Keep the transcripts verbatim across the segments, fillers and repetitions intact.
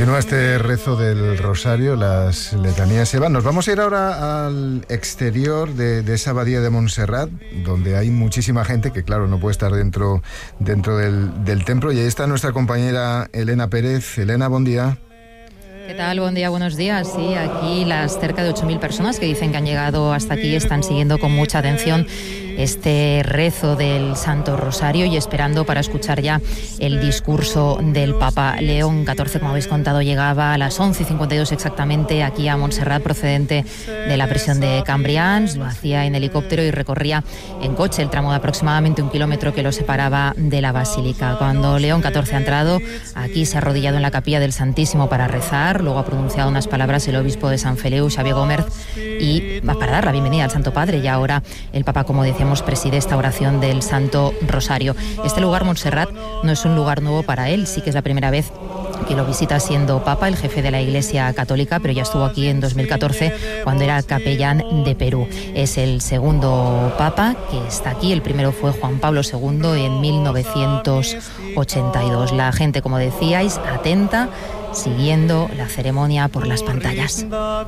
Continúa este rezo del Rosario, las letanías. Eva, nos vamos a ir ahora al exterior de, de esa abadía de Montserrat, donde hay muchísima gente que, claro, no puede estar dentro, dentro del, del templo. Y ahí está nuestra compañera Elena Pérez. Elena, buen día. ¿Qué tal? Buen día, buenos días. Sí, aquí las cerca de ocho mil personas que dicen que han llegado hasta aquí están siguiendo con mucha atención este rezo del Santo Rosario y esperando para escuchar ya el discurso del Papa. León catorce, como habéis contado, llegaba a las once y cincuenta y dos exactamente aquí a Montserrat, procedente de la prisión de Cambrians. Lo hacía en helicóptero y recorría en coche el tramo de aproximadamente un kilómetro que lo separaba de la Basílica. Cuando León catorce ha entrado, aquí se ha arrodillado en la capilla del Santísimo para rezar. Luego ha pronunciado unas palabras el obispo de San Feliu, Xavier Gómez, y va para dar la bienvenida al Santo Padre. Y ahora el Papa, como decíamos, preside esta oración del Santo Rosario. Este lugar, Montserrat, no es un lugar nuevo para él. Sí que es la primera vez que lo visita siendo Papa, el jefe de la Iglesia Católica, pero ya estuvo aquí en dos mil catorce cuando era capellán de Perú. Es el segundo Papa que está aquí. El primero fue Juan Pablo segundo en mil novecientos ochenta y dos. La gente, como decíais, atenta, siguiendo la ceremonia por las pantallas.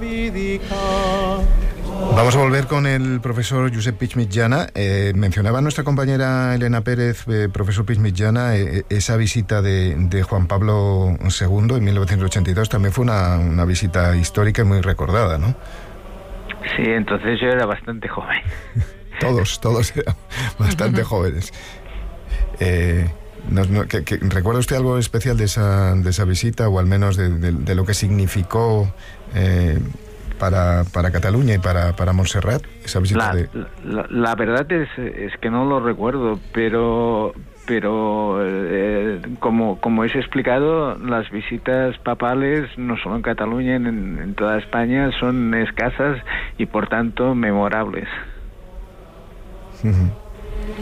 Vamos a volver con el profesor Josep Puig Mitjana. Eh, mencionaba nuestra compañera Elena Pérez, eh, profesor Puig Mitjana, eh, esa visita de, de Juan Pablo segundo en mil novecientos ochenta y dos también fue una, una visita histórica y muy recordada, ¿no? Sí, entonces yo era bastante joven. Todos, todos eran bastante jóvenes. Eh, no, no, que, que, ¿Recuerda usted algo especial de esa, de esa visita, o al menos de, de, de lo que significó eh, para, para Cataluña y para, para Montserrat, esa visita? La, de... la, la verdad es, es que no lo recuerdo, pero pero eh, como como es explicado, las visitas papales, no solo en Cataluña, en, en toda España, son escasas y por tanto memorables. Uh-huh.